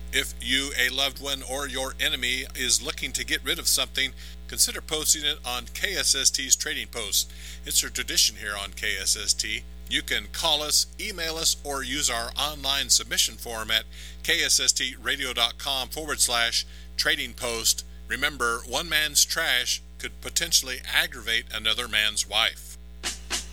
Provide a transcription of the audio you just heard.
If you, a loved one, or your enemy is looking to get rid of something, consider posting it on KSST's Trading Post. It's a tradition here on KSST. You can call us, email us, or use our online submission form at ksstradio.com/trading post. Remember, one man's trash could potentially aggravate another man's wife.